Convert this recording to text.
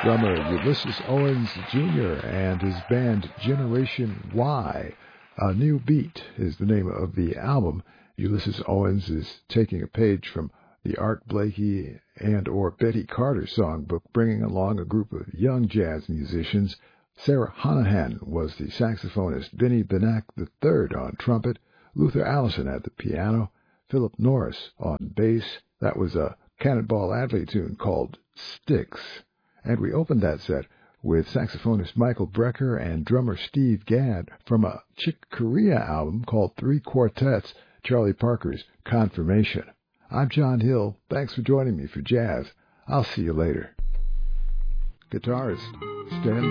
Drummer Ulysses Owens Jr. and his band Generation Y. A New Beat is the name of the album. Ulysses Owens is taking a page from the Art Blakey and or Betty Carter songbook, bringing along a group of young jazz musicians. Sarah Honohan was the saxophonist, Vinnie Benac III on trumpet, Luther Allison at the piano, Philip Norris on bass. That was a Cannonball Adderley tune called Sticks. And we opened that set with saxophonist Michael Brecker and drummer Steve Gadd from a Chick Corea album called Three Quartets, Charlie Parker's Confirmation. I'm John Hill. Thanks for joining me for jazz. I'll see you later. Guitarist, stand